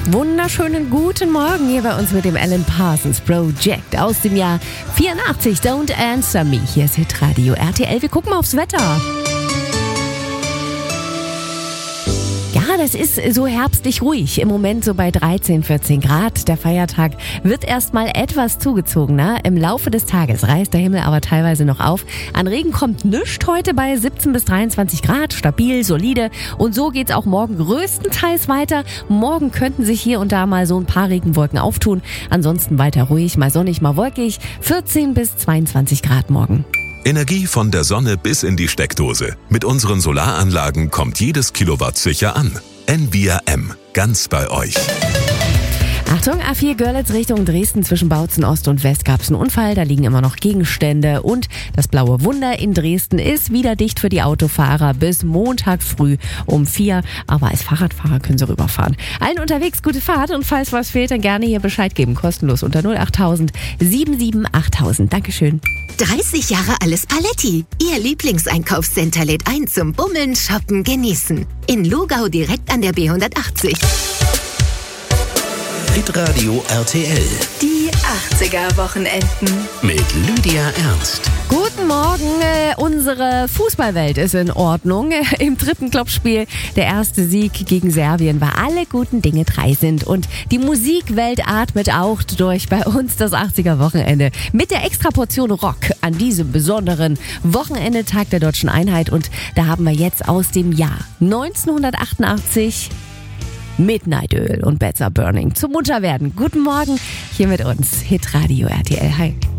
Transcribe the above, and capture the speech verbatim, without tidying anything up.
Wunderschönen guten Morgen hier bei uns mit dem Alan Parsons Project aus dem Jahr vierundachtzig. Don't Answer Me. Hier ist Hitradio R T L. Wir gucken mal aufs Wetter. Ja, das ist so herbstlich ruhig. Im Moment so bei dreizehn, vierzehn Grad. Der Feiertag wird erstmal etwas zugezogener. Im Laufe des Tages reißt der Himmel aber teilweise noch auf. An Regen kommt nichts heute bei siebzehn bis dreiundzwanzig Grad. Stabil, solide. Und so geht's auch morgen größtenteils weiter. Morgen könnten sich hier und da mal so ein paar Regenwolken auftun. Ansonsten weiter ruhig, mal sonnig, mal wolkig. vierzehn bis zweiundzwanzig Grad morgen. Energie von der Sonne bis in die Steckdose. Mit unseren Solaranlagen kommt jedes Kilowatt sicher an. N V R M, ganz bei euch. Achtung, A vier Görlitz Richtung Dresden zwischen Bautzen Ost und West gab es einen Unfall. Da liegen immer noch Gegenstände und das blaue Wunder in Dresden ist wieder dicht für die Autofahrer bis Montag früh um vier. Aber als Fahrradfahrer können sie rüberfahren. Allen unterwegs gute Fahrt und falls was fehlt, dann gerne hier Bescheid geben. Kostenlos unter null acht null null sieben sieben acht null null null. Dankeschön. dreißig Jahre alles Paletti. Ihr Lieblingseinkaufscenter lädt ein zum Bummeln, Shoppen, Genießen. In Lugau direkt an der B hundertachtzig. Hitradio R T L. Die achtziger-Wochenenden. Mit Lydia Ernst. Guten Morgen, äh, unsere Fußballwelt ist in Ordnung. Im dritten Clubspiel der erste Sieg gegen Serbien war alle guten Dinge drei sind. Und die Musikwelt atmet auch durch bei uns das achtziger-Wochenende. Mit der Extraportion Rock an diesem besonderen Wochenende, Tag der Deutschen Einheit. Und da haben wir jetzt aus dem Jahr neunzehnhundertachtundachtzig Midnight Oil und Beds Are Burning zum Munterwerden. Guten Morgen hier mit uns, Hitradio R T L. Hi.